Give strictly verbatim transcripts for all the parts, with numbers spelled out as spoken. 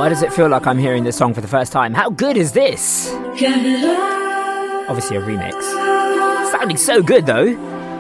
Why does it feel like I'm hearing this song for the first time? How good is this? Obviously a remix. Sounding so good though.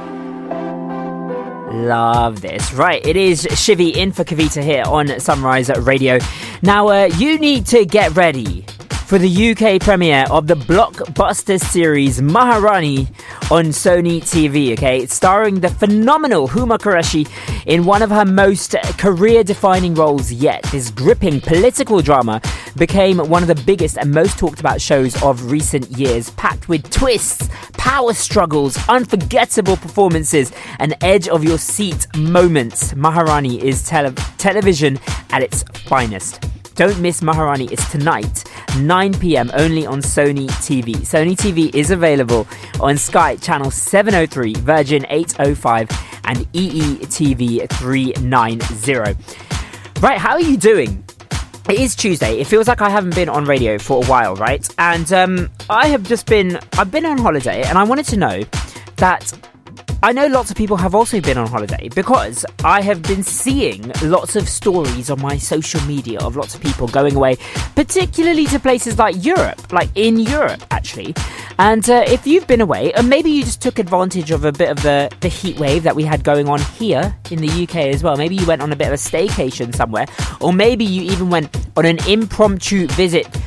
Love this. Right, it is Shivy in for Kavita here on Sunrise Radio. Now, uh, you need to get ready for the U K premiere of the blockbuster series Maharani on Sony T V, okay? It's starring the phenomenal Huma Qureshi in one of her most career-defining roles yet. This gripping political drama became one of the biggest and most talked about shows of recent years, packed with twists, power struggles, unforgettable performances, and edge-of-your-seat moments. Maharani is tele- television at its finest. Don't miss Maharani. It's tonight, nine p.m, only on Sony T V. Sony T V is available on Sky Channel seven oh three, Virgin eight oh five, and E E T V three ninety. Right, how are you doing? It is Tuesday. It feels like I haven't been on radio for a while, right? And um, I have just been, I've been on holiday, and I wanted to know that I know lots of people have also been on holiday, because I have been seeing lots of stories on my social media of lots of people going away, particularly to places like Europe, like in Europe, actually. And uh, if you've been away, and maybe you just took advantage of a bit of the, the heat wave that we had going on here in the U K as well. Maybe you went on a bit of a staycation somewhere, or maybe you even went on an impromptu visit